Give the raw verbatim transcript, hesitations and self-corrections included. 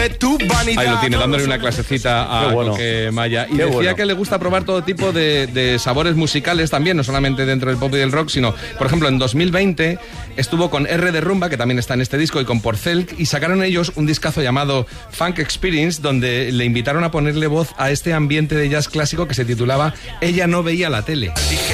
Ahí lo tiene, dándole una clasecita a bueno. Coque Maya. Y Qué decía bueno. que le gusta probar todo tipo de, de sabores musicales también, no solamente dentro del pop y del rock, sino, por ejemplo, en dos mil veinte estuvo con R de Rumba, que también está en este disco, y con Porcel, y sacaron ellos un discazo llamado Funk Experience, donde le invitaron a ponerle voz a este ambiente de jazz clásico que se titulaba Ella no veía la tele.